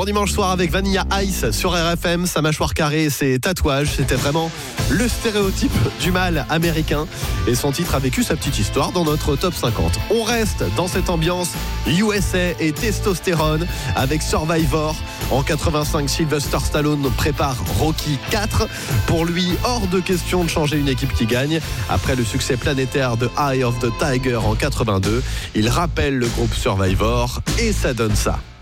dimanche soir avec Vanilla Ice sur RFM. Sa mâchoire carrée et ses tatouages, c'était vraiment le stéréotype du mâle américain. Et son titre a vécu sa petite histoire dans notre top 50. On reste dans cette ambiance USA et testostérone avec Survivor. En 85, Sylvester Stallone prépare Rocky 4. Pour lui, hors de question de changer une équipe qui gagne. Après le succès planétaire de Eye of the Tiger en 82, il rappelle le groupe Survivor et ça donne ça.